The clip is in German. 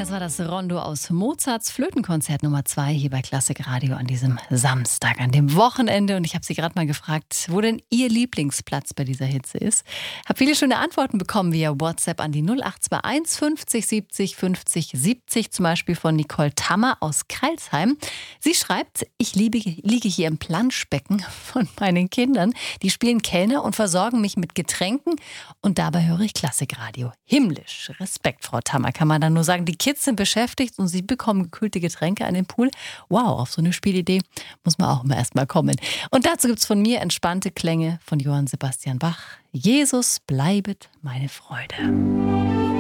Das war das Rondo aus Mozarts Flötenkonzert Nummer 2 hier bei Klassik Radio an diesem Samstag, an dem Wochenende. Und ich habe Sie gerade mal gefragt, wo denn Ihr Lieblingsplatz bei dieser Hitze ist. Habe viele schöne Antworten bekommen via WhatsApp an die 0821 50 70 50 70, zum Beispiel von Nicole Tammer aus Crailsheim. Sie schreibt, ich liege hier im Planschbecken von meinen Kindern. Die spielen Kellner und versorgen mich mit Getränken und dabei höre ich Klassikradio. Himmlisch. Respekt, Frau Tammer, kann man dann nur sagen. Die Kids sind beschäftigt und sie bekommen gekühlte Getränke an den Pool. Wow, auf so eine Spielidee muss man auch immer erst mal kommen. Und dazu gibt's von mir entspannte Klänge von Johann Sebastian Bach. Jesus bleibet meine Freude.